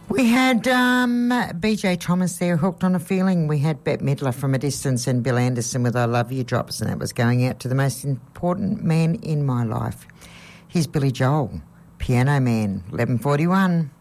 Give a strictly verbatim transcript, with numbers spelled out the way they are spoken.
We had um, B J Thomas there, Hooked on a Feeling. We had Bette Midler from a distance and Bill Anderson with I Love You Drops, and that was going out to the most important man in my life. Here's Billy Joel, Piano Man, eleven forty-one.